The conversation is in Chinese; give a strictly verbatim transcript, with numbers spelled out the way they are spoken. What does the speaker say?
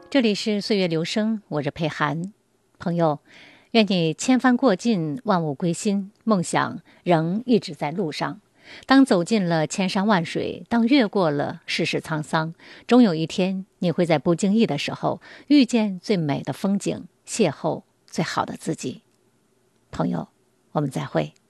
这里是岁月流声，我是佩涵。朋友，愿你千帆过尽，万物归心，梦想仍一直在路上。当走进了千山万水，当越过了世事沧桑，终有一天你会在不经意的时候遇见最美的风景，邂逅最好的自己。朋友，我们再会。